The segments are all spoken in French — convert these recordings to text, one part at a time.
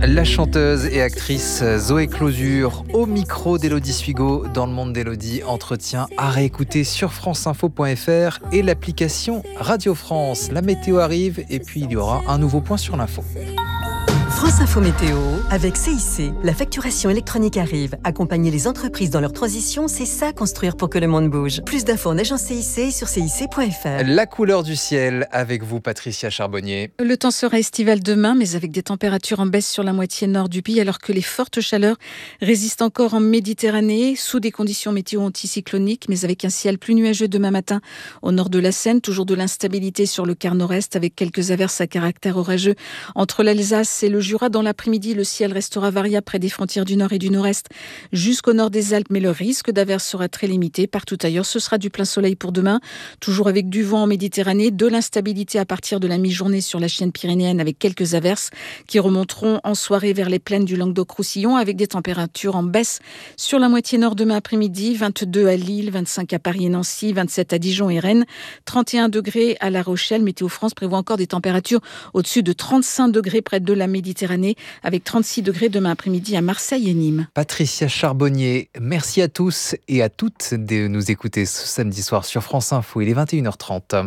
La chanteuse et actrice Zoé Closure au micro d'Élodie Suigo dans le monde d'Élodie. Entretien à réécouter sur franceinfo.fr et l'application Radio France. La météo arrive et puis il y aura un nouveau point sur l'info. France Info Météo avec CIC. La facturation électronique arrive. Accompagner les entreprises dans leur transition, c'est ça construire pour que le monde bouge. Plus d'infos en agence CIC et sur cic.fr. La couleur du ciel avec vous, Patricia Charbonnier. Le temps sera estival demain, mais avec des températures en baisse sur la moitié nord du pays, alors que les fortes chaleurs résistent encore en Méditerranée, sous des conditions météo anticycloniques, mais avec un ciel plus nuageux demain matin au nord de la Seine. Toujours de l'instabilité sur le quart nord-est, avec quelques averses à caractère orageux entre l'Alsace et le Jura. Dans l'après-midi, le ciel restera variable près des frontières du nord et du nord-est jusqu'au nord des Alpes, mais le risque d'averses sera très limité. Partout ailleurs, ce sera du plein soleil pour demain, toujours avec du vent en Méditerranée, de l'instabilité à partir de la mi-journée sur la chaîne pyrénéenne avec quelques averses qui remonteront en soirée vers les plaines du Languedoc-Roussillon avec des températures en baisse sur la moitié nord demain après-midi, 22 à Lille, 25 à Paris et Nancy, 27 à Dijon et Rennes, 31 degrés à La Rochelle. Météo France prévoit encore des températures au-dessus de 35 degrés près de la Méditerranée, avec 36 degrés demain après-midi à Marseille et Nîmes. Patricia Charbonnier, merci à tous et à toutes de nous écouter ce samedi soir sur France Info. Il est 21h30.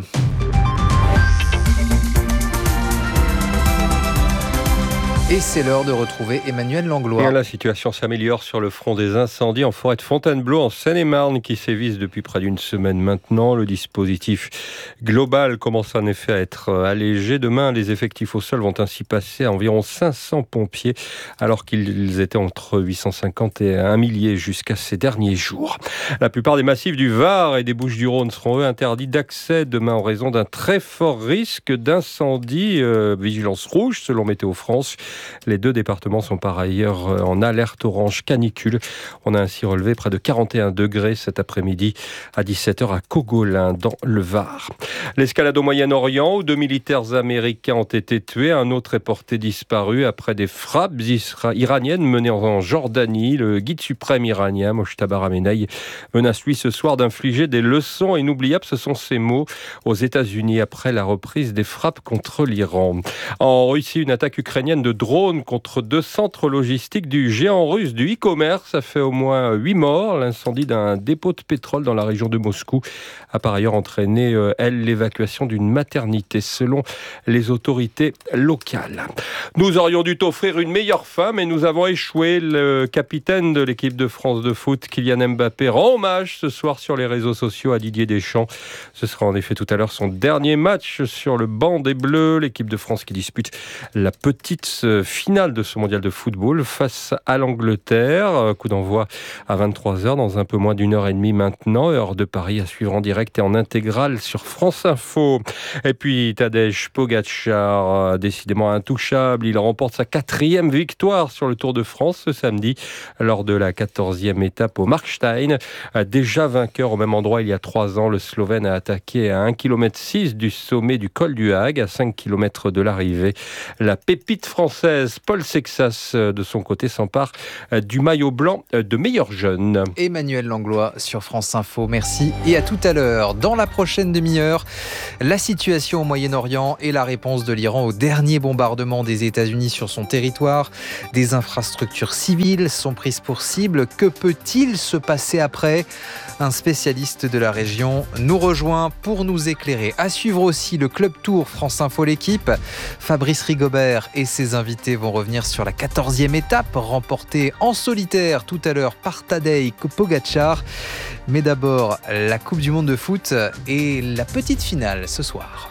Et c'est l'heure de retrouver Emmanuel Langlois. Et la situation s'améliore sur le front des incendies en forêt de Fontainebleau, en Seine-et-Marne, qui sévissent depuis près d'une semaine maintenant. Le dispositif global commence en effet à être allégé. Demain, les effectifs au sol vont ainsi passer à environ 500 pompiers, alors qu'ils étaient entre 850 et 1 millier jusqu'à ces derniers jours. La plupart des massifs du Var et des Bouches-du-Rhône seront eux interdits d'accès demain en raison d'un très fort risque d'incendie. Vigilance rouge selon Météo France. Les deux départements sont par ailleurs en alerte orange canicule. On a ainsi relevé près de 41 degrés cet après-midi à 17h à Cogolin dans le Var. L'escalade au Moyen-Orient où 2 militaires américains ont été tués. Un autre est porté disparu après des frappes iraniennes menées en Jordanie. Le guide suprême iranien, Mojtaba Ramenei, menace lui ce soir d'infliger des leçons inoubliables, ce sont ses mots, aux États-Unis après la reprise des frappes contre l'Iran. En Russie, une attaque ukrainienne de drone contre 2 centres logistiques du géant russe du e-commerce. Ça fait au moins 8 morts. L'incendie d'un dépôt de pétrole dans la région de Moscou a par ailleurs entraîné, l'évacuation d'une maternité, selon les autorités locales. Nous aurions dû t'offrir une meilleure fin, mais nous avons échoué. Le capitaine de l'équipe de France de foot, Kylian Mbappé, rend hommage ce soir sur les réseaux sociaux à Didier Deschamps. Ce sera en effet tout à l'heure son dernier match sur le banc des Bleus. L'équipe de France qui dispute la petite finale de ce mondial de football face à l'Angleterre. Coup d'envoi à 23h dans un peu moins d'une heure et demie maintenant. Heure de Paris à suivre en direct et en intégrale sur France Info. Et puis Tadej Pogačar, décidément intouchable. Il remporte sa 4e victoire sur le Tour de France ce samedi lors de la 14e étape au Markstein. Déjà vainqueur au même endroit il y a 3 ans, le Slovène a attaqué à 1,6 km du sommet du col du Hague, à 5 km de l'arrivée. La pépite française Paul Sexas, de son côté, s'empare du maillot blanc de meilleur jeune. Emmanuel Langlois sur France Info, merci et à tout à l'heure. Dans la prochaine demi-heure, la situation au Moyen-Orient et la réponse de l'Iran au dernier bombardement des États-Unis sur son territoire. Des infrastructures civiles sont prises pour cible. Que peut-il se passer après ? Un spécialiste de la région nous rejoint pour nous éclairer. À suivre aussi le Club Tour France Info l'équipe. Fabrice Rigobert et ses invités vont revenir sur la 14e étape remportée en solitaire tout à l'heure par Tadej Pogačar. Mais d'abord, la Coupe du Monde de foot et la petite finale ce soir.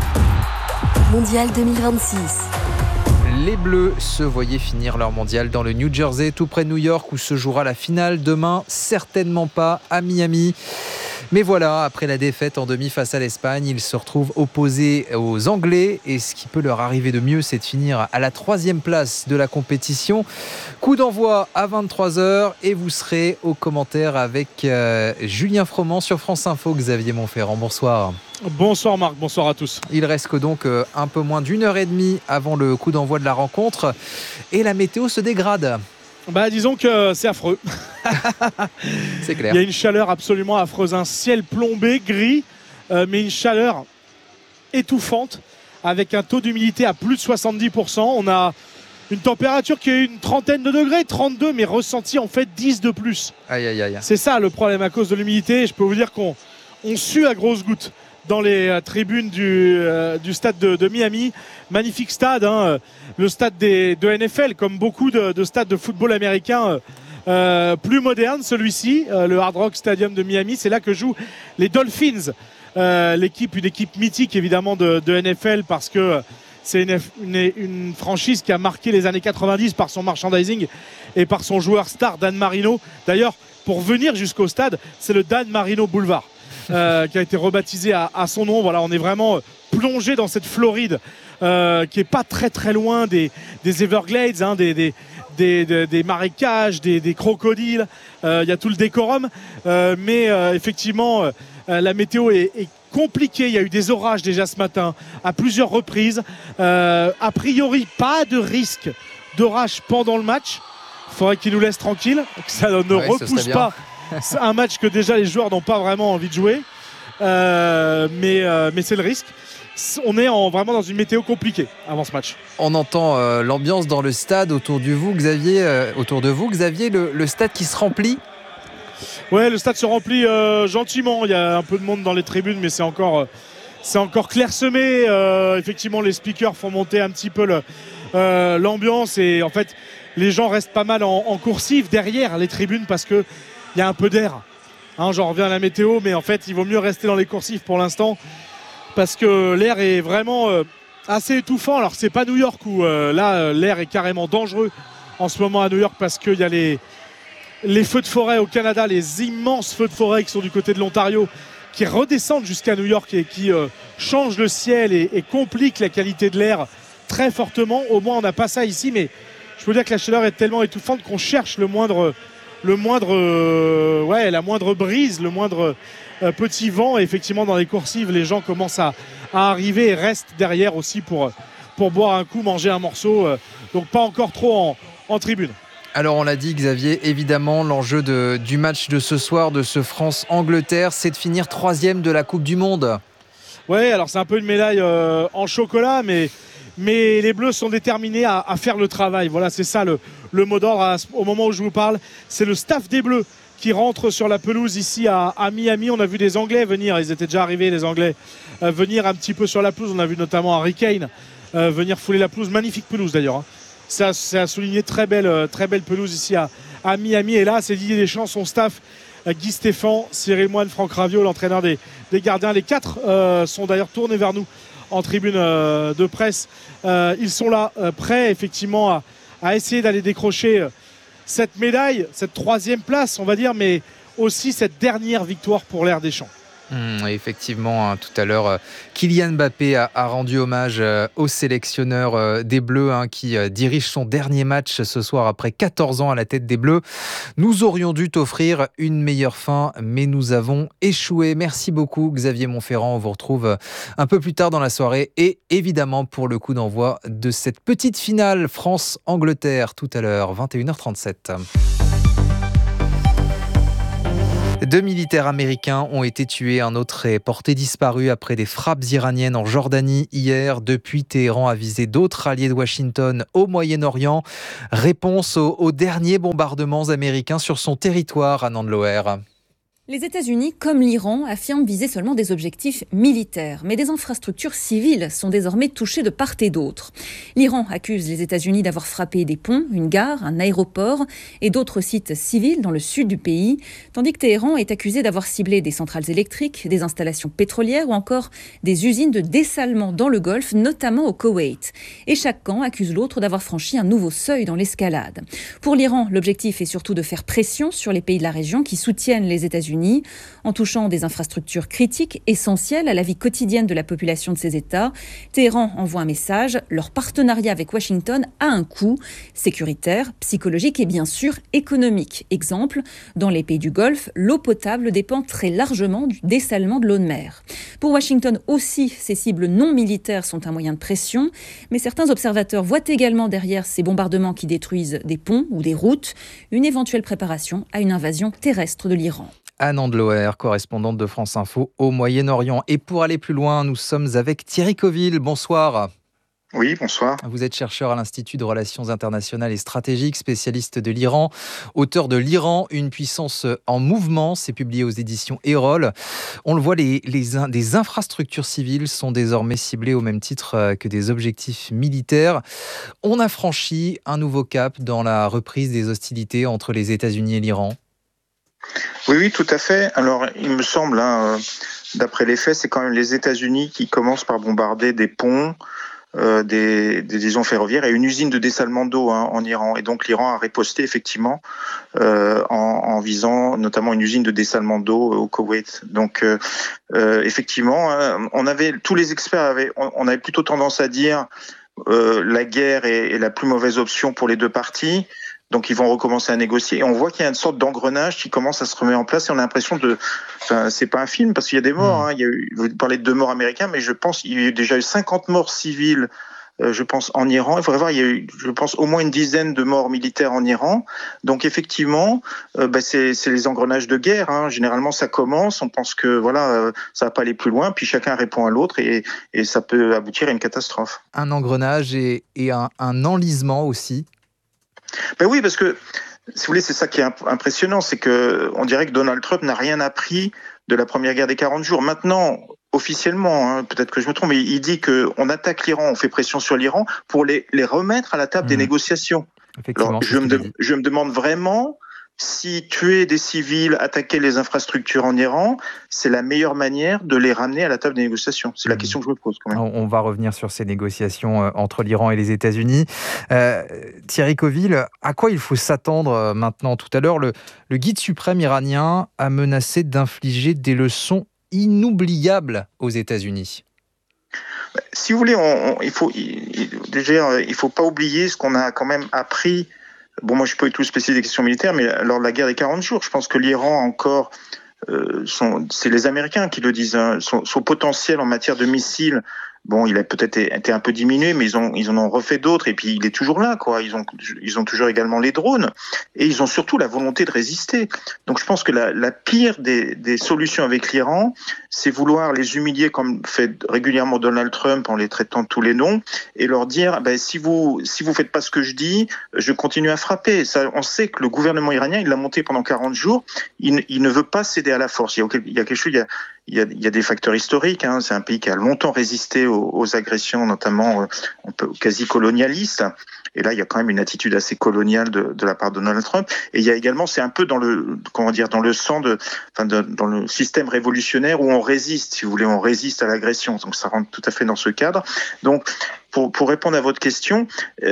Mondial 2026. Les Bleus se voyaient finir leur mondial dans le New Jersey, tout près de New York, où se jouera la finale demain, certainement pas à Miami. Mais voilà, après la défaite en demi face à l'Espagne, ils se retrouvent opposés aux Anglais. Et ce qui peut leur arriver de mieux, c'est de finir à la 3e place de la compétition. Coup d'envoi à 23h et vous serez aux commentaires avec Julien Froment sur France Info. Xavier Montferrand, bonsoir. Bonsoir Marc, bonsoir à tous. Il reste que donc un peu moins d'une heure et demie avant le coup d'envoi de la rencontre. Et la météo se dégrade. Disons que c'est affreux. C'est clair. Il y a une chaleur absolument affreuse, un ciel plombé, gris, mais une chaleur étouffante avec un taux d'humidité à plus de 70%. On a une température qui est une trentaine de degrés, 32, mais ressenti en fait 10 de plus. Aïe, aïe, aïe. C'est ça le problème à cause de l'humidité. Je peux vous dire qu'on sue à grosses gouttes dans les tribunes du stade de Miami. Magnifique stade, hein, le stade de NFL, comme beaucoup de stades de football américain plus modernes. Celui-ci, le Hard Rock Stadium de Miami, c'est là que jouent les Dolphins. Une équipe mythique évidemment de NFL, parce que c'est une franchise qui a marqué les années 90 par son merchandising et par son joueur star Dan Marino. D'ailleurs, pour venir jusqu'au stade, c'est le Dan Marino Boulevard qui a été rebaptisé à son nom. Voilà, on est vraiment plongé dans cette Floride qui est pas très très loin des Everglades, hein, des marécages, des crocodiles. Il y a tout le décorum, mais effectivement la météo est compliqué. Il y a eu des orages déjà ce matin à plusieurs reprises. A priori, pas de risque d'orage pendant le match. Il faudrait qu'ils nous laissent tranquilles, que ça ne repousse pas un match que déjà les joueurs n'ont pas vraiment envie de jouer. Mais c'est le risque. On est vraiment dans une météo compliquée avant ce match. On entend l'ambiance dans le stade autour de vous, Xavier. Le stade qui se remplit. Ouais, le stade se remplit gentiment. Il y a un peu de monde dans les tribunes, mais c'est encore clairsemé. Effectivement, les speakers font monter un petit peu l'ambiance, et en fait, les gens restent pas mal en coursive derrière les tribunes parce que il y a un peu d'air. Hein, j'en reviens à la météo, mais en fait, il vaut mieux rester dans les coursives pour l'instant parce que l'air est vraiment assez étouffant. Alors, c'est pas New York où l'air est carrément dangereux en ce moment à New York, parce qu'il y a les feux de forêt au Canada, les immenses feux de forêt qui sont du côté de l'Ontario, qui redescendent jusqu'à New York et qui changent le ciel et compliquent la qualité de l'air très fortement. Au moins, on n'a pas ça ici, mais je peux dire que la chaleur est tellement étouffante qu'on cherche la moindre brise, le moindre petit vent. Et effectivement, dans les coursives, les gens commencent à arriver et restent derrière aussi pour boire un coup, manger un morceau. Donc pas encore trop en tribune. Alors on l'a dit, Xavier, évidemment l'enjeu du match de ce soir, de ce France-Angleterre, c'est de finir 3e de la Coupe du Monde. Ouais, alors c'est un peu une médaille en chocolat, mais les Bleus sont déterminés à faire le travail. Voilà, c'est ça le mot d'ordre au moment où je vous parle. C'est le staff des Bleus qui rentre sur la pelouse ici à Miami. On a vu des Anglais venir, ils étaient déjà arrivés, les Anglais, venir un petit peu sur la pelouse. On a vu notamment Harry Kane venir fouler la pelouse. Magnifique pelouse d'ailleurs, hein. C'est à souligner, très belle pelouse ici à Miami. Et là, c'est Didier Deschamps, son staff, Guy Stéphane, Cyril Moine, Franck Raviot, l'entraîneur des gardiens. Les 4 sont d'ailleurs tournés vers nous en tribune de presse. Ils sont là, prêts effectivement à essayer d'aller décrocher cette médaille, cette 3e place, on va dire, mais aussi cette dernière victoire pour l'Air des Champs. Effectivement, hein, tout à l'heure, Kylian Mbappé a rendu hommage au sélectionneur des Bleus, hein, qui dirige son dernier match ce soir après 14 ans à la tête des Bleus. Nous aurions dû t'offrir une meilleure fin, mais nous avons échoué. Merci beaucoup, Xavier Montferrand. On vous retrouve un peu plus tard dans la soirée et évidemment pour le coup d'envoi de cette petite finale France-Angleterre tout à l'heure, 21h37. 2 militaires américains ont été tués, un autre est porté disparu après des frappes iraniennes en Jordanie hier. Depuis, Téhéran a visé d'autres alliés de Washington au Moyen-Orient. Réponse aux derniers bombardements américains sur son territoire à Nandeloer. Les États-Unis, comme l'Iran, affirment viser seulement des objectifs militaires. Mais des infrastructures civiles sont désormais touchées de part et d'autre. L'Iran accuse les États-Unis d'avoir frappé des ponts, une gare, un aéroport et d'autres sites civils dans le sud du pays, tandis que Téhéran est accusé d'avoir ciblé des centrales électriques, des installations pétrolières ou encore des usines de dessalement dans le Golfe, notamment au Koweït. Et chaque camp accuse l'autre d'avoir franchi un nouveau seuil dans l'escalade. Pour l'Iran, l'objectif est surtout de faire pression sur les pays de la région qui soutiennent les États-Unis en touchant des infrastructures critiques essentielles à la vie quotidienne de la population de ces États. Téhéran envoie un message, leur partenariat avec Washington a un coût sécuritaire, psychologique et bien sûr économique. Exemple, dans les pays du Golfe, l'eau potable dépend très largement du dessalement de l'eau de mer. Pour Washington aussi, ces cibles non militaires sont un moyen de pression, mais certains observateurs voient également derrière ces bombardements qui détruisent des ponts ou des routes une éventuelle préparation à une invasion terrestre de l'Iran. Anne Andloer, correspondante de France Info au Moyen-Orient. Et pour aller plus loin, nous sommes avec Thierry Coville. Bonsoir. Oui, bonsoir. Vous êtes chercheur à l'Institut de Relations internationales et stratégiques, spécialiste de l'Iran, auteur de l'Iran, une puissance en mouvement, c'est publié aux éditions Erol. On le voit, des infrastructures civiles sont désormais ciblées au même titre que des objectifs militaires. On a franchi un nouveau cap dans la reprise des hostilités entre les États-Unis et l'Iran. Oui, tout à fait. Alors, il me semble, d'après les faits, c'est quand même les États-Unis qui commencent par bombarder des ponts, des liaisons ferroviaires et une usine de dessalement d'eau en Iran. Et donc l'Iran a riposté effectivement en visant notamment une usine de dessalement d'eau au Koweït. Donc effectivement, tous les experts on avait plutôt tendance à dire la guerre est la plus mauvaise option pour les deux parties. Donc ils vont recommencer à négocier. Et on voit qu'il y a une sorte d'engrenage qui commence à se remettre en place. Et on a l'impression c'est pas un film parce qu'il y a des morts. Vous parlez de 2 morts américains, mais je pense qu'il y a déjà eu 50 morts civiles. Je pense en Iran. Il faudrait voir. Il y a eu, je pense, au moins une dizaine de morts militaires en Iran. Donc effectivement, c'est les engrenages de guerre. Généralement, ça commence. On pense que ça va pas aller plus loin. Puis chacun répond à l'autre et ça peut aboutir à une catastrophe. Un engrenage et un enlisement aussi. Ben oui, parce que, si vous voulez, c'est ça qui est impressionnant, c'est que on dirait que Donald Trump n'a rien appris de la première guerre des 40 jours. Maintenant, officiellement, peut-être que je me trompe, mais il dit qu'on attaque l'Iran, on fait pression sur l'Iran pour les remettre à la table des négociations. Alors, je me demande vraiment si tuer des civils, attaquer les infrastructures en Iran, c'est la meilleure manière de les ramener à la table des négociations. C'est la question que je me pose quand même. On va revenir sur ces négociations entre l'Iran et les États-Unis. Thierry Coville, à quoi il faut s'attendre maintenant ? Tout à l'heure, le guide suprême iranien a menacé d'infliger des leçons inoubliables aux États-Unis. Si vous voulez, il faut pas oublier ce qu'on a quand même appris. Bon, moi, je suis pas du tout spécialiste des questions militaires, mais lors de la guerre des 40 jours, je pense que l'Iran encore, c'est les Américains qui le disent, son potentiel en matière de missiles. Bon, il a peut-être été un peu diminué, mais ils en ont refait d'autres, et puis il est toujours là, quoi. Ils ont toujours également les drones, et ils ont surtout la volonté de résister. Donc, je pense que la pire des solutions avec l'Iran, c'est vouloir les humilier comme fait régulièrement Donald Trump en les traitant de tous les noms, et leur dire, si vous faites pas ce que je dis, je continue à frapper. Ça, on sait que le gouvernement iranien, il l'a monté pendant 40 jours, il ne veut pas céder à la force. Il y a quelque chose, il y a des facteurs historiques. C'est un pays qui a longtemps résisté aux agressions, notamment quasi colonialistes. Et là, il y a quand même une attitude assez coloniale de la part de Donald Trump. Et il y a également, c'est un peu dans le sang dans le système révolutionnaire où on résiste, si vous voulez, on résiste à l'agression. Donc ça rentre tout à fait dans ce cadre. Donc, pour répondre à votre question,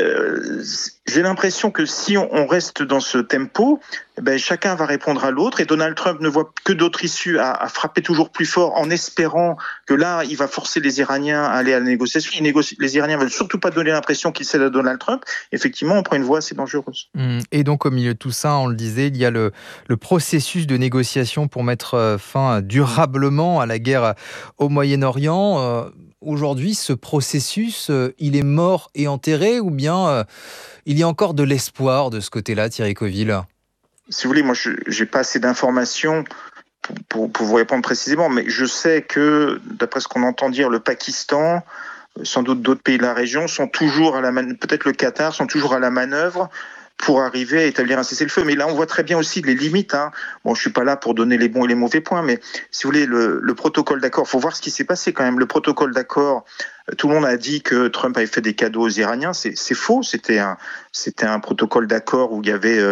j'ai l'impression que si on reste dans ce tempo, chacun va répondre à l'autre et Donald Trump ne voit que d'autres issues à frapper toujours plus fort en espérant que là, il va forcer les Iraniens à aller à la négociation. Les Iraniens veulent surtout pas donner l'impression qu'ils cèdent à Donald Trump. Effectivement, on prend une voie assez dangereuse. Et donc, au milieu de tout ça, on le disait, il y a le processus de négociation pour mettre fin durablement à la guerre au Moyen-Orient. Aujourd'hui, ce processus, il est mort et enterré ou bien il y a encore de l'espoir de ce côté-là, Thierry Coville ? Si vous voulez, moi, je n'ai pas assez d'informations pour vous répondre précisément, mais je sais que, d'après ce qu'on entend dire, le Pakistan, sans doute d'autres pays de la région, sont toujours peut-être le Qatar, sont toujours à la manœuvre pour arriver à établir un cessez-le-feu. Mais là, on voit très bien aussi les limites. Bon, je suis pas là pour donner les bons et les mauvais points, mais si vous voulez, le protocole d'accord, faut voir ce qui s'est passé quand même. Le protocole d'accord, tout le monde a dit que Trump avait fait des cadeaux aux Iraniens. C'est faux. C'était un protocole d'accord où il y avait,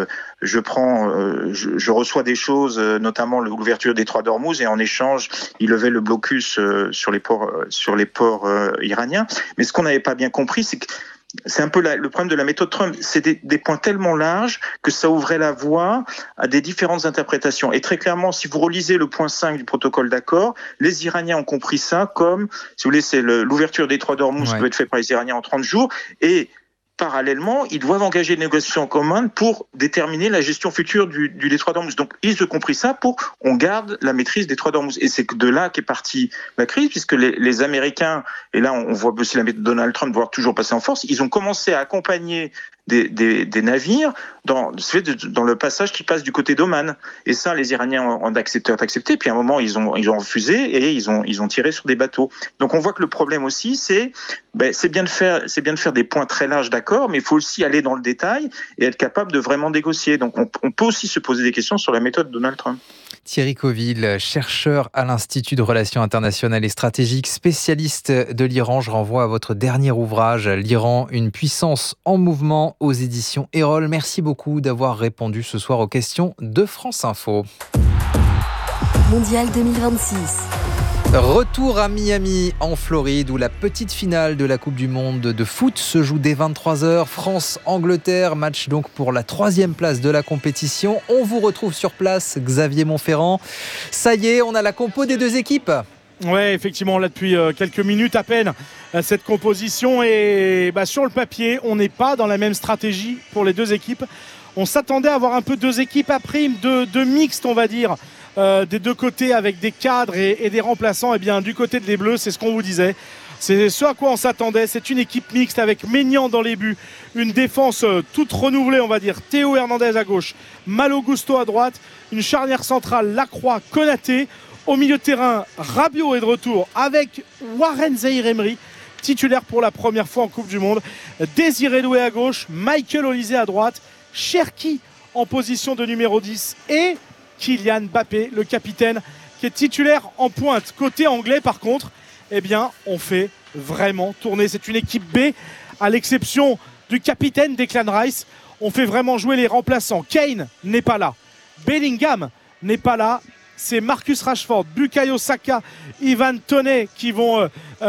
je reçois des choses, notamment l'ouverture des détroit d'Ormuz, et en échange, il levait le blocus sur les ports iraniens. Mais ce qu'on n'avait pas bien compris, c'est que c'est un peu le problème de la méthode Trump. C'est des points tellement larges que ça ouvrait la voie à des différentes interprétations. Et très clairement, si vous relisez le point 5 du protocole d'accord, les Iraniens ont compris ça comme, si vous voulez, c'est l'ouverture des détroit d'Ormuz qui doit être faite par les Iraniens en 30 jours. Et parallèlement, ils doivent engager des négociations en commun pour déterminer la gestion future du détroit d'Ormuz. Donc, ils ont compris ça on garde la maîtrise des détroit d'Ormuz. Et c'est de là qu'est partie la crise, puisque les Américains, et là, on voit aussi la méthode de Donald Trump devoir toujours passer en force, ils ont commencé à accompagner des navires dans le passage qui passe du côté d'Oman. Et ça, les Iraniens ont accepté. Puis à un moment, ils ont refusé et ils ont tiré sur des bateaux. Donc on voit que le problème aussi, c'est bien de faire des points très larges, d'accord, mais il faut aussi aller dans le détail et être capable de vraiment négocier. Donc on peut aussi se poser des questions sur la méthode de Donald Trump. Thierry Coville, chercheur à l'Institut de Relations internationales et stratégiques, spécialiste de l'Iran. Je renvoie à votre dernier ouvrage, L'Iran, une puissance en mouvement, aux éditions Erol. Merci beaucoup d'avoir répondu ce soir aux questions de France Info. Mondial 2026. Retour à Miami, en Floride, où la petite finale de la Coupe du Monde de foot se joue dès 23h. France-Angleterre, match donc pour la 3e place de la compétition. On vous retrouve sur place, Xavier Montferrand. Ça y est, on a la compo des deux équipes. Oui, effectivement, là depuis quelques minutes à peine, cette composition. Et sur le papier, on n'est pas dans la même stratégie pour les deux équipes. On s'attendait à avoir un peu deux équipes à prime, deux mixtes, on va dire. Des deux côtés avec des cadres et des remplaçants. Et bien du côté des Bleus, c'est ce qu'on vous disait, c'est ce à quoi on s'attendait. C'est une équipe mixte avec Maignan dans les buts, une défense toute renouvelée, on va dire. Théo Hernandez à gauche, Malo Gusto à droite, une charnière centrale Lacroix, Konaté. Au milieu de terrain, Rabiot est de retour avec Warren Zaïre-Emery, titulaire pour la première fois en Coupe du Monde. Désiré Doué à gauche, Michael Olise à droite, Cherki en position de numéro 10 et Kylian Mbappé, le capitaine, qui est titulaire en pointe. Côté anglais, par contre, on fait vraiment tourner. C'est une équipe B, à l'exception du capitaine Declan Rice. On fait vraiment jouer les remplaçants. Kane n'est pas là. Bellingham n'est pas là. C'est Marcus Rashford, Bukayo Saka, Ivan Toney qui vont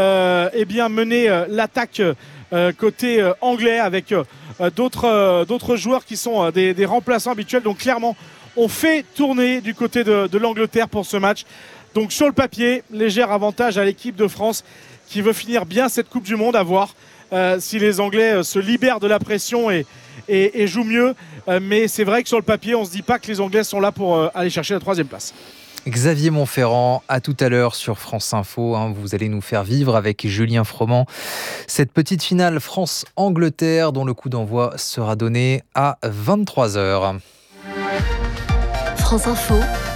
mener l'attaque côté anglais avec d'autres joueurs qui sont des remplaçants habituels. Donc clairement, on fait tourner du côté de l'Angleterre pour ce match. Donc sur le papier, léger avantage à l'équipe de France qui veut finir bien cette Coupe du Monde, à voir si les Anglais se libèrent de la pression et jouent mieux. Mais c'est vrai que sur le papier, on ne se dit pas que les Anglais sont là pour aller chercher la 3e place. Xavier Montferrand, à tout à l'heure sur France Info. Vous allez nous faire vivre avec Julien Froment cette petite finale France-Angleterre dont le coup d'envoi sera donné à 23h. France Info,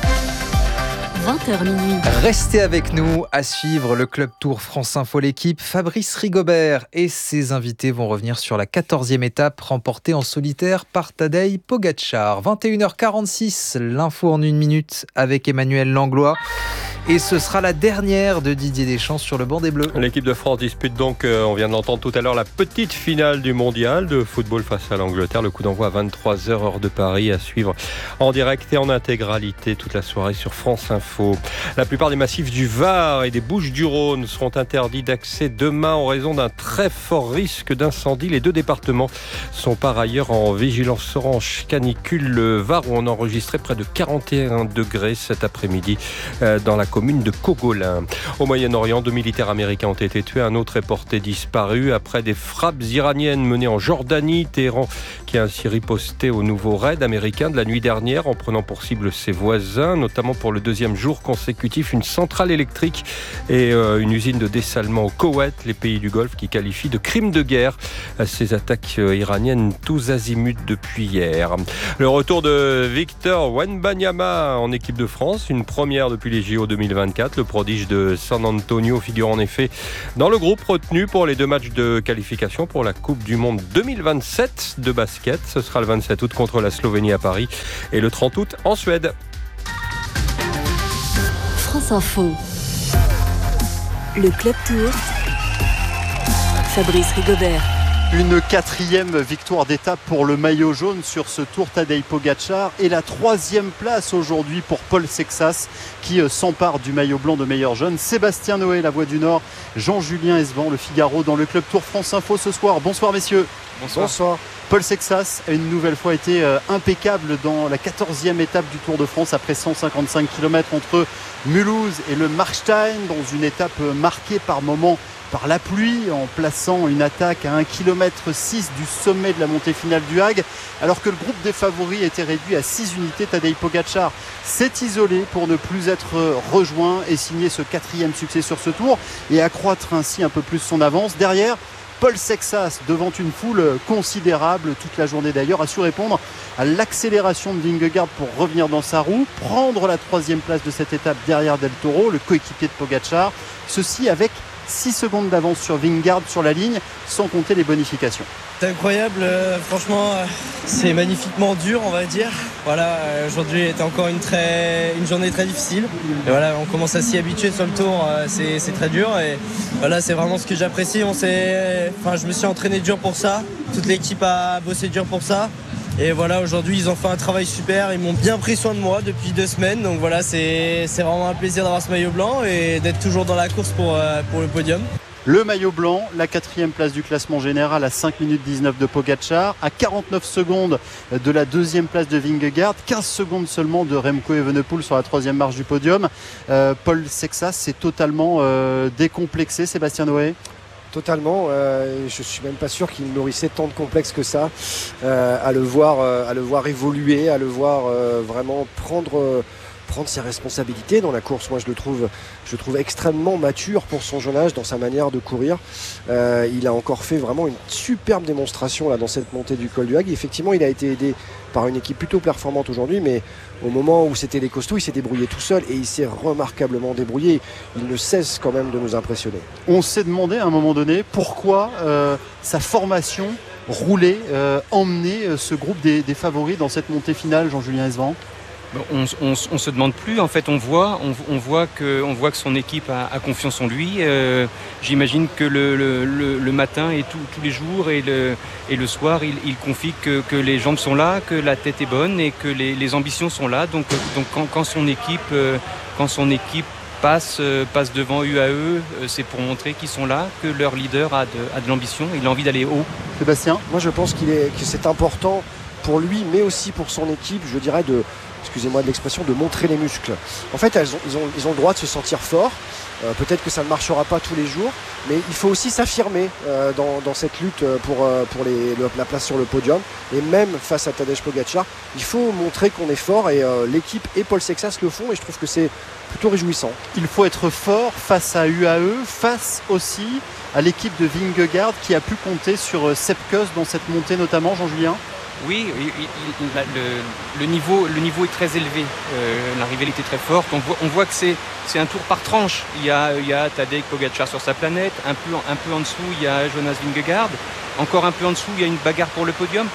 20h minuit. Restez avec nous à suivre le Club Tour France Info. L'équipe Fabrice Rigobert et ses invités vont revenir sur la 14e étape remportée en solitaire par Tadej Pogačar. 21h46, l'info en 1 minute avec Emmanuel Langlois. Et ce sera la dernière de Didier Deschamps sur le banc des Bleus. L'équipe de France dispute donc, on vient de l'entendre tout à l'heure, la petite finale du mondial de football face à l'Angleterre. Le coup d'envoi à 23h heure de Paris, à suivre en direct et en intégralité toute la soirée sur France Info. La plupart des massifs du Var et des Bouches-du-Rhône seront interdits d'accès demain en raison d'un très fort risque d'incendie. Les deux départements sont par ailleurs en vigilance orange canicule. Le Var où on a enregistré près de 41 degrés cet après-midi dans la commune de Kogolin. Au Moyen-Orient, 2 militaires américains ont été tués. Un autre est porté disparu après des frappes iraniennes menées en Jordanie. Téhéran qui a ainsi riposté au nouveau raid américain de la nuit dernière en prenant pour cible ses voisins, notamment pour le 2e jour consécutif, une centrale électrique et une usine de dessalement au Koweït, les pays du Golfe qui qualifient de crimes de guerre ces attaques iraniennes tous azimuts depuis hier. Le retour de Victor Wembanyama en équipe de France, une première depuis les JO 2024. Le prodige de San Antonio figure en effet dans le groupe retenu pour les 2 matchs de qualification pour la Coupe du Monde 2027 de basket. Ce sera le 27 août contre la Slovénie à Paris et le 30 août en Suède. France Info. Le Club Tour. Fabrice Rigobert. Une 4e victoire d'étape pour le maillot jaune sur ce Tour Tadej Pogačar et la 3e place aujourd'hui pour Paul Sexas qui s'empare du maillot blanc de meilleur jeune. Sébastien Noé, la Voix du Nord, Jean-Julien Esban, le Figaro dans le Club Tour France Info ce soir. Bonsoir messieurs. Bonsoir. Paul Sexas a une nouvelle fois été impeccable dans la 14e étape du Tour de France après 155 km entre Mulhouse et le Markstein, dans une étape marquée par moments par la pluie, en plaçant une attaque à 1,6 km du sommet de la montée finale du Hague, alors que le groupe des favoris était réduit à 6 unités. Tadej Pogačar s'est isolé pour ne plus être rejoint et signer ce 4e succès sur ce Tour et accroître ainsi un peu plus son avance. Derrière, Paul Sexas, devant une foule considérable toute la journée d'ailleurs, a su répondre à l'accélération de Vingegaard pour revenir dans sa roue, prendre la 3e place de cette étape derrière Del Toro, le coéquipier de Pogačar. Ceci avec 6 secondes d'avance sur Vingegaard sur la ligne, sans compter les bonifications. C'est incroyable, franchement, c'est magnifiquement dur, on va dire. Voilà, aujourd'hui était encore une journée très difficile. Et voilà, on commence à s'y habituer sur le tour, c'est très dur. Et voilà, c'est vraiment ce que j'apprécie. Je me suis entraîné dur pour ça. Toute l'équipe a bossé dur pour ça. Et voilà, aujourd'hui, ils ont fait un travail super. Ils m'ont bien pris soin de moi depuis 2 semaines. Donc voilà, c'est vraiment un plaisir d'avoir ce maillot blanc et d'être toujours dans la course pour le podium. Le maillot blanc, la 4e place du classement général à 5 minutes 19 de Pogačar, à 49 secondes de la 2e place de Vingegaard, 15 secondes seulement de Remco Evenepoel sur la 3e marche du podium. Paul Sexas s'est totalement décomplexé, Sébastien Noé. Totalement, je suis même pas sûr qu'il nourrissait tant de complexes que ça à le voir évoluer, à le voir vraiment prendre ses responsabilités dans la course. Moi je le trouve extrêmement mature pour son jeune âge dans sa manière de courir. Il a encore fait vraiment une superbe démonstration là, dans cette montée du col du Hague. Effectivement il a été aidé par une équipe plutôt performante aujourd'hui, mais au moment où c'était les costauds, il s'est débrouillé tout seul et il s'est remarquablement débrouillé. Il ne cesse quand même de nous impressionner. On s'est demandé à un moment donné pourquoi sa formation roulait, emmenait ce groupe des favoris dans cette montée finale, Jean-Julien Hesvent. On se demande plus, en fait on voit que son équipe a confiance en lui. J'imagine que le matin et tous les jours et le soir il confie que les jambes sont là, que la tête est bonne et que les ambitions sont là. Donc quand son équipe passe devant UAE, c'est pour montrer qu'ils sont là, que leur leader a de l'ambition, il a envie d'aller haut. Sébastien ? Moi je pense que c'est important pour lui mais aussi pour son équipe, je dirais excusez-moi de l'expression, de montrer les muscles. En fait, ils ont le droit de se sentir forts. Peut-être que ça ne marchera pas tous les jours, mais il faut aussi s'affirmer dans cette lutte pour la place sur le podium. Et même face à Tadej Pogačar, il faut montrer qu'on est fort et l'équipe et Paul Sexas le font et je trouve que c'est plutôt réjouissant. Il faut être fort face à UAE, face aussi à l'équipe de Vingegaard qui a pu compter sur Sepp Kuss dans cette montée notamment, Jean-Julien. Oui, le niveau est très élevé. La rivalité est très forte. On voit que c'est un tour par tranche. Il y a Tadej Pogačar sur sa planète. Un peu en dessous, il y a Jonas Vingegaard. Encore un peu en dessous, il y a une bagarre pour le podium.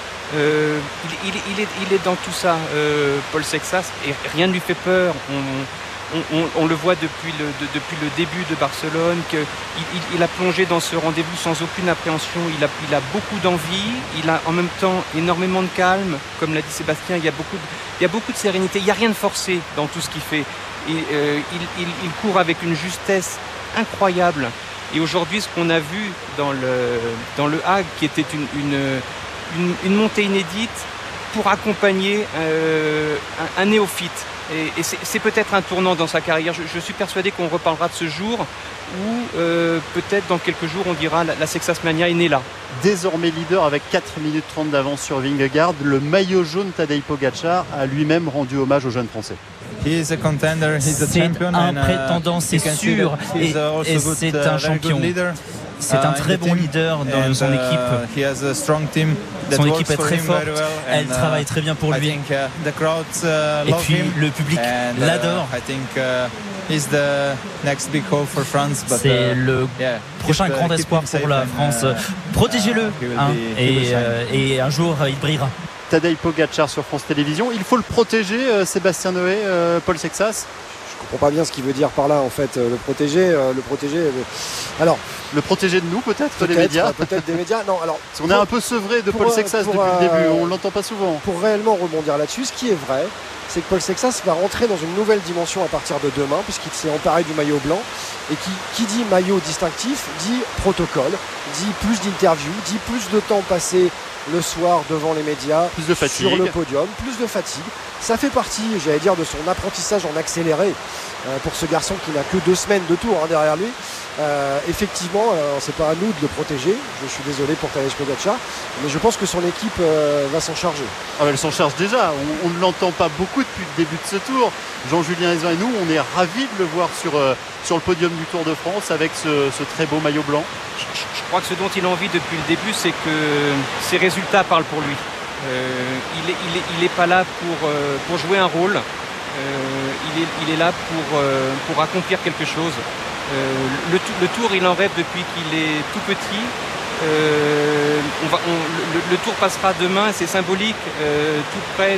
Il est dans tout ça, Paul Sexas, et rien ne lui fait peur. On le voit depuis le début de Barcelone qu'il a plongé dans ce rendez-vous sans aucune appréhension. Il a beaucoup d'envie, il a en même temps énormément de calme. Comme l'a dit Sébastien, il y a beaucoup de sérénité. Il n'y a rien de forcé dans tout ce qu'il fait. Et, il court avec une justesse incroyable. Et aujourd'hui, ce qu'on a vu dans le Hague, qui était une montée inédite pour accompagner un néophyte. Et c'est peut-être un tournant dans sa carrière. Je suis persuadé qu'on reparlera de ce jour où peut-être dans quelques jours on dira la Sexas Mania est née là. Désormais leader avec 4 minutes 30 d'avance sur Vingegaard, le maillot jaune Tadej Pogačar a lui-même rendu hommage aux jeunes Français. C'est un prétendant, c'est sûr, et c'est un champion. C'est un très bon leader dans son équipe. Son équipe est très forte, elle travaille très bien pour lui. Et puis le public l'adore. C'est le prochain grand espoir pour la France. Protégez-le, et un jour il brillera. Tadej Pogačar sur France Télévisions. Il faut le protéger, Sébastien Noé, Paul Sexas. Je comprends pas bien ce qu'il veut dire par là en fait, le protéger. Alors le protéger de nous peut-être des médias. Peut-être des médias. Non, alors on est un peu sevré de Paul Sexas depuis le début, on l'entend pas souvent. Pour réellement rebondir là-dessus, ce qui est vrai, c'est que Paul Sexas va rentrer dans une nouvelle dimension à partir de demain, puisqu'il s'est emparé du maillot blanc. Et qui dit maillot distinctif, dit protocole, dit plus d'interviews, dit plus de temps passé le soir devant les médias, plus de fatigue sur le podium, plus de fatigue. Ça fait partie, j'allais dire, de son apprentissage en accéléré pour ce garçon qui n'a que 2 semaines de tour derrière lui. Effectivement, c'est pas à nous de le protéger. Je suis désolé pour Tadej Pogačar, mais je pense que son équipe va s'en charger. Elle s'en charge déjà. On ne l'entend pas beaucoup depuis le début de ce tour. Jean-Julien Hesvent et nous, on est ravis de le voir sur le podium du Tour de France avec ce très beau maillot blanc. crois que ce dont il a envie depuis le début, c'est que ses résultats parlent pour lui. Il n'est pas là pour jouer un rôle. Il est là pour accomplir quelque chose. Le Tour, il en rêve depuis qu'il est tout petit. Le Tour passera demain, c'est symbolique, tout près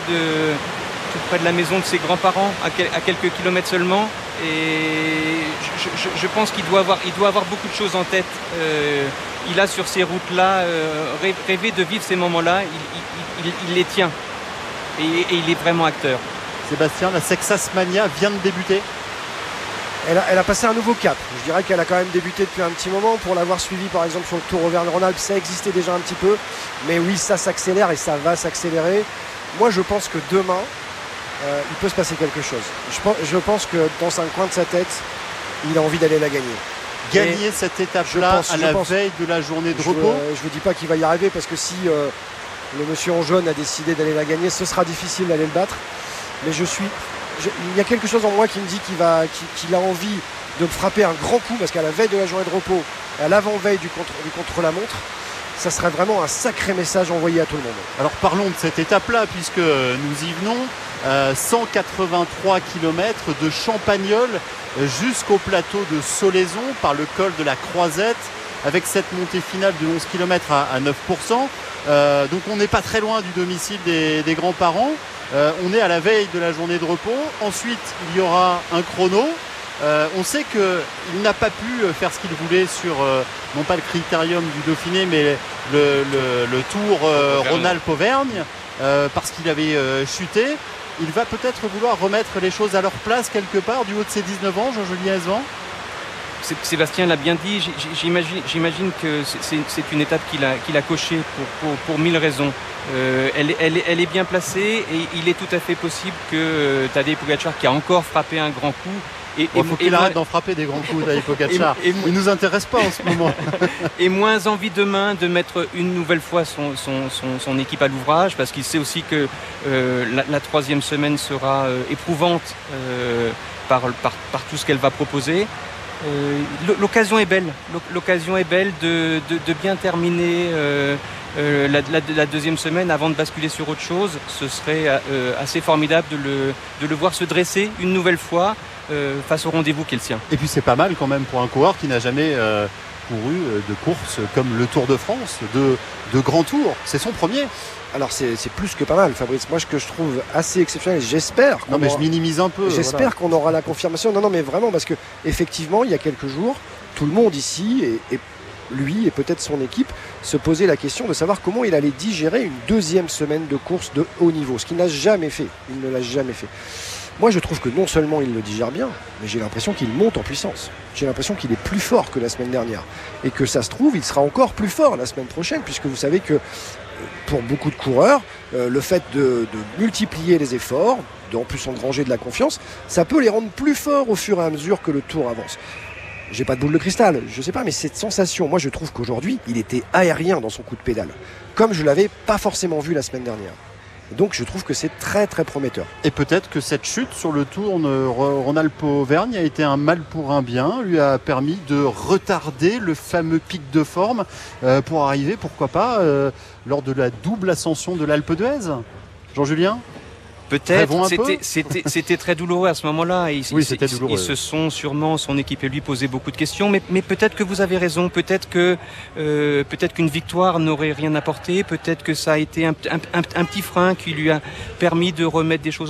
de la maison de ses grands-parents, à quelques kilomètres seulement. Et je pense qu'il doit avoir beaucoup de choses en tête. Il a sur ces routes-là rêvé de vivre ces moments-là. Il les tient. Et il est vraiment acteur. Sébastien, la Sexas Mania vient de débuter. Elle a passé un nouveau cap. Je dirais qu'elle a quand même débuté depuis un petit moment. Pour l'avoir suivi par exemple sur le Tour Auvergne-Rhône-Alpes, ça existait déjà un petit peu. Mais oui, ça s'accélère et ça va s'accélérer. Moi je pense que demain, il peut se passer quelque chose. Je pense que dans un coin de sa tête, il a envie d'aller la gagner. Gagner cette étape-là à la veille de la journée de repos. Je ne vous dis pas qu'il va y arriver parce que si le monsieur en jaune a décidé d'aller la gagner, ce sera difficile d'aller le battre. Mais il y a quelque chose en moi qui me dit qu'il a envie de frapper un grand coup parce qu'à la veille de la journée de repos, à l'avant-veille du contre-la-montre, ça serait vraiment un sacré message envoyé à tout le monde. Alors parlons de cette étape-là puisque nous y venons. 183 km de Champagnole jusqu'au plateau de Solaison par le col de la Croisette avec cette montée finale de 11 km à 9%. Donc on n'est pas très loin du domicile des grands-parents. On est à la veille de la journée de repos. Ensuite, il y aura un chrono. On sait qu'il n'a pas pu faire ce qu'il voulait sur, non pas le critérium du Dauphiné, mais le Tour Rhône-Alpes-Auvergne, parce qu'il avait chuté. Il va peut-être vouloir remettre les choses à leur place quelque part du haut de ses 19 ans, Jean-Julien Hezvan. Sébastien l'a bien dit, j'imagine que c'est une étape qu'il a cochée pour 1000 raisons. Elle est bien placée et il est tout à fait possible que Tadej Pogačar, qui a encore frappé un grand coup, il faut qu'il arrête d'en frapper des grands coups, Tadej Pogačar. Il ne nous intéresse pas en ce moment. Et moins envie demain de mettre une nouvelle fois son équipe à l'ouvrage, parce qu'il sait aussi que la troisième semaine sera éprouvante par tout ce qu'elle va proposer. L'occasion est belle. L'occasion est belle de bien terminer la deuxième semaine avant de basculer sur autre chose. Ce serait assez formidable de le voir se dresser une nouvelle fois face au rendez-vous qui est le sien. Et puis c'est pas mal quand même pour un coureur qui n'a jamais couru de course comme le Tour de France, de grand tour. C'est son premier. Alors c'est plus que pas mal, Fabrice. Moi, ce que je trouve assez exceptionnel, j'espère. Je minimise un peu. J'espère qu'on aura la confirmation. Non, mais vraiment, parce que effectivement, il y a quelques jours, tout le monde ici et lui et peut-être son équipe se posait la question de savoir comment il allait digérer une deuxième semaine de course de haut niveau, ce qu'il n'a jamais fait. Il ne l'a jamais fait. Moi, je trouve que non seulement il le digère bien, mais j'ai l'impression qu'il monte en puissance. J'ai l'impression qu'il est plus fort que la semaine dernière. Et que ça se trouve, il sera encore plus fort la semaine prochaine, puisque vous savez que pour beaucoup de coureurs, le fait de multiplier les efforts, en plus engranger de la confiance, ça peut les rendre plus forts au fur et à mesure que le tour avance. J'ai pas de boule de cristal, je sais pas, mais cette sensation, moi je trouve qu'aujourd'hui, il était aérien dans son coup de pédale, comme je l'avais pas forcément vu la semaine dernière. Donc je trouve que c'est très très prometteur. Et peut-être que cette chute sur le Tour Rhône-Alpes-Auvergne a été un mal pour un bien, lui a permis de retarder le fameux pic de forme pour arriver, pourquoi pas, lors de la double ascension de l'Alpe d'Huez. Jean-Julien ? Peut-être, c'était très douloureux à ce moment-là. C'était douloureux. Ils se sont sûrement, son équipe et lui, posé beaucoup de questions. Mais peut-être que vous avez raison. Peut-être qu'une victoire n'aurait rien apporté. Peut-être que ça a été un petit frein qui lui a permis de remettre des choses